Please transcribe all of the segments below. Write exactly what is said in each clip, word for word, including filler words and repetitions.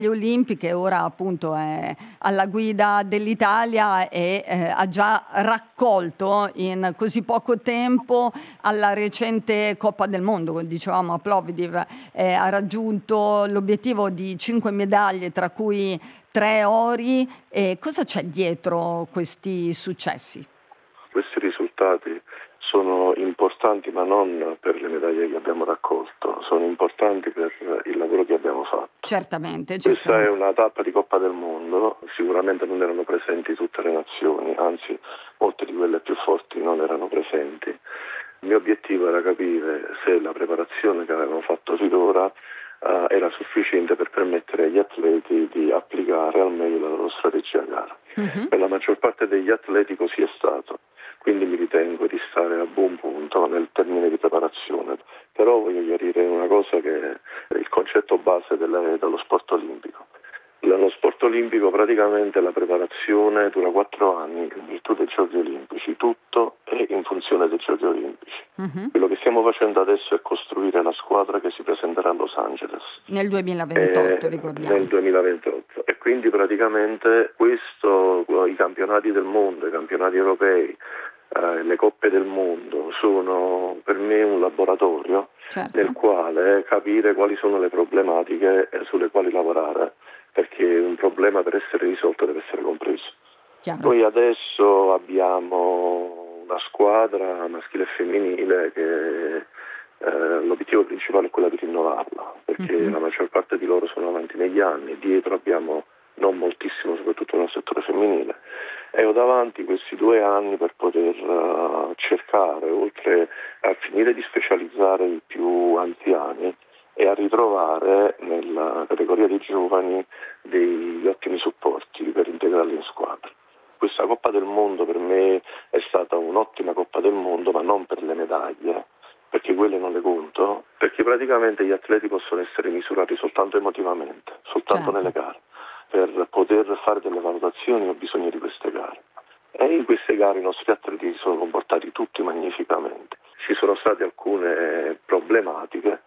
Le Olimpiche, ora appunto è alla guida dell'Italia e eh, ha già raccolto in così poco tempo alla recente Coppa del Mondo, dicevamo a Plovdiv, eh, ha raggiunto l'obiettivo di cinque medaglie, tra cui tre ori. E cosa c'è dietro questi successi? Questi risultati sono importanti, ma non per le medaglie che abbiamo raccolto, sono importanti per il lavoro che abbiamo fatto. Certamente, Questa certamente. è una tappa di Coppa del Mondo, sicuramente non erano presenti tutte le nazioni, anzi molte di quelle più forti non erano presenti. Il mio obiettivo era capire se la preparazione che avevamo fatto finora Uh, era sufficiente per permettere agli atleti di applicare al meglio la loro strategia a gara. Uh-huh. Per la maggior parte degli atleti così è stato, quindi mi ritengo di stare a buon punto nel termine di preparazione. Però voglio chiarire una cosa, che è il concetto base delle, dello sport olimpico. Lo sport olimpico praticamente la preparazione dura quattro anni in virtù dei Giochi Olimpici, tutto è in funzione dei Giochi Olimpici. Uh-huh. Quello che stiamo facendo adesso è costruire la squadra che si presenterà a Los Angeles. Nel duemilaventotto, eh, ricordiamo. Nel duemilaventotto. E quindi praticamente questo, i campionati del mondo, i campionati europei, eh, le coppe del mondo sono per me un laboratorio, certo, nel quale capire quali sono le problematiche sulle quali lavorare, perché un problema per essere risolto deve essere compreso. Chiaro. Noi adesso abbiamo una squadra maschile e femminile che eh, l'obiettivo principale è quello di rinnovarla, perché mm-hmm. la maggior parte di loro sono avanti negli anni, dietro abbiamo non moltissimo, soprattutto nel settore femminile, e ho davanti questi due anni per poter uh, cercare, oltre a finire di specializzare i più anziani, e a ritrovare nella categoria dei giovani degli ottimi supporti per integrarli in squadra. Questa Coppa del Mondo per me è stata un'ottima Coppa del Mondo, ma non per le medaglie, perché quelle non le conto, perché praticamente gli atleti possono essere misurati soltanto emotivamente, soltanto certo. nelle gare. Per poter fare delle valutazioni ho bisogno di queste gare. E in queste gare i nostri atleti si sono comportati tutti magnificamente. Ci sono state alcune problematiche,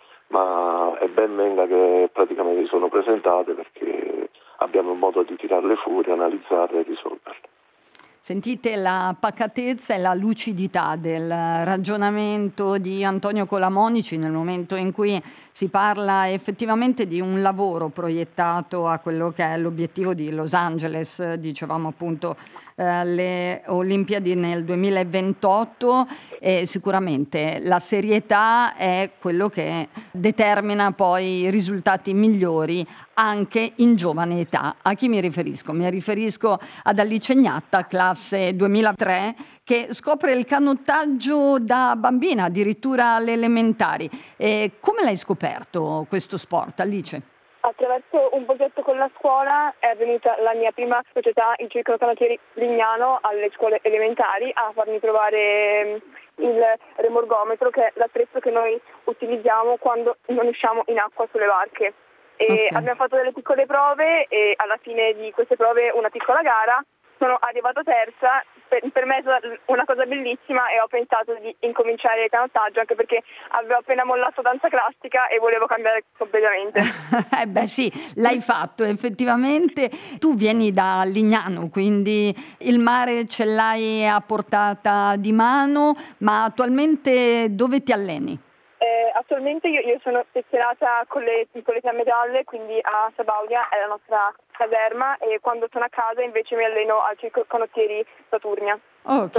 ma è ben venga che praticamente si sono presentate, perché abbiamo un modo di tirarle fuori, analizzarle e risolverle. Sentite la pacatezza e la lucidità del ragionamento di Antonio Colamonici nel momento in cui si parla effettivamente di un lavoro proiettato a quello che è l'obiettivo di Los Angeles, dicevamo appunto eh, le Olimpiadi nel duemilaventotto, e sicuramente la serietà è quello che determina poi i risultati migliori anche in giovane età. A chi mi riferisco? Mi riferisco ad Alice Gnatta, classe duemilatré, che scopre il canottaggio da bambina, addirittura alle elementari. E come l'hai scoperto questo sport, Alice? Attraverso un progetto con la scuola è avvenuta la mia prima società, il Circolo Canottieri Lignano, alle scuole elementari, a farmi provare il remorgometro, che è l'attrezzo che noi utilizziamo quando non usciamo in acqua sulle barche. E okay. Abbiamo fatto delle piccole prove e alla fine di queste prove una piccola gara. Sono arrivata terza, per, per me è stata una cosa bellissima e ho pensato di incominciare il canottaggio, anche perché avevo appena mollato danza classica e volevo cambiare completamente. eh beh sì, l'hai fatto effettivamente. Tu vieni da Lignano, quindi il mare ce l'hai a portata di mano, ma attualmente dove ti alleni? Eh, attualmente io, io sono spezionata con le, con le fiamme gialle, quindi a Sabaudia è la nostra caserma, e quando sono a casa invece mi alleno al Circolo Canottieri Saturnia. Ok,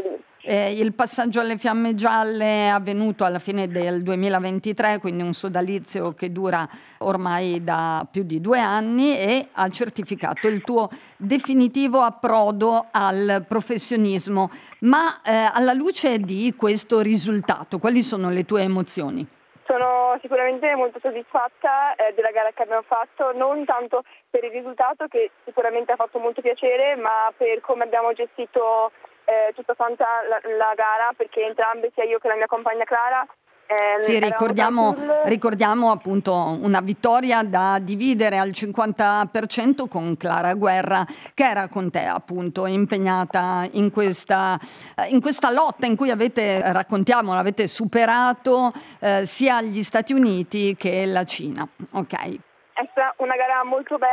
eh, il passaggio alle fiamme gialle è avvenuto alla fine del duemilaventitré, quindi un sodalizio che dura ormai da più di due anni e ha certificato il tuo definitivo approdo al professionismo. Ma eh, alla luce di questo risultato, quali sono le tue emozioni? Sono sicuramente molto soddisfatta eh, della gara che abbiamo fatto, non tanto per il risultato, che sicuramente ha fatto molto piacere, ma per come abbiamo gestito eh, tutta quanta la, la gara, perché entrambe, sia io che la mia compagna Clara, Eh, sì, ricordiamo, ricordiamo appunto una vittoria da dividere al cinquanta per cento con Clara Guerra, che era con te appunto impegnata in questa, in questa lotta in cui avete, raccontiamo, avete superato eh, sia gli Stati Uniti che la Cina. Ok. È stata una gara molto bella.